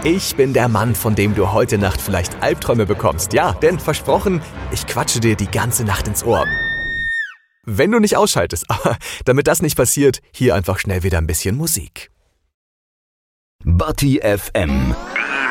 Ich bin der Mann, von dem du heute Nacht vielleicht Albträume bekommst. Ja, denn versprochen, ich quatsche dir die ganze Nacht ins Ohr. Wenn du nicht ausschaltest, aber damit das nicht passiert, hier einfach schnell wieder ein bisschen Musik. Batti FM